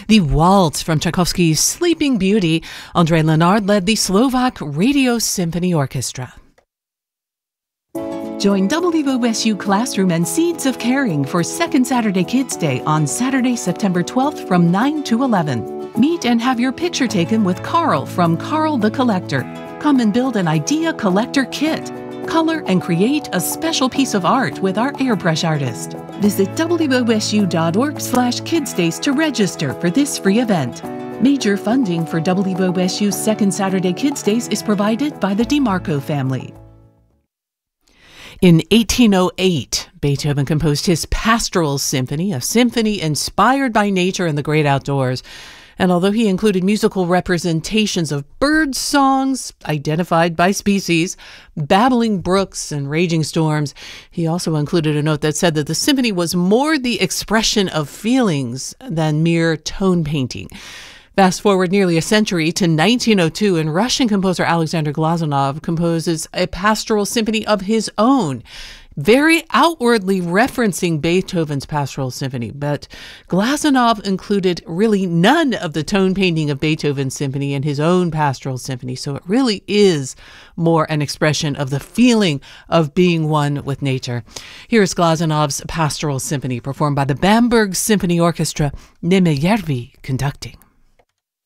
The Waltz from Tchaikovsky's Sleeping Beauty. André Lénard led the Slovak Radio Symphony Orchestra. Join WOSU Classroom and Seeds of Caring for Second Saturday Kids Day on Saturday, September 12th from 9 to 11. Meet and have your picture taken with Carl from Carl the Collector. Come and build an idea collector kit. Color and create a special piece of art with our airbrush artist. Visit wosu.org/kidsdays to register for this free event. Major funding for WOSU's Second Saturday Kids Days is provided by the DeMarco family. In 1808, Beethoven composed his Pastoral Symphony, a symphony inspired by nature and the great outdoors. And although he included musical representations of bird songs identified by species, babbling brooks, and raging storms, he also included a note that said that the symphony was more the expression of feelings than mere tone painting. Fast forward nearly a century to 1902, and Russian composer Alexander Glazunov composes a pastoral symphony of his own, very outwardly referencing Beethoven's Pastoral Symphony. But Glazunov included really none of the tone painting of Beethoven's symphony in his own Pastoral Symphony, so it really is more an expression of the feeling of being one with nature. Here's Glazunov's Pastoral Symphony, performed by the Bamberg Symphony Orchestra, Nimejärvi conducting.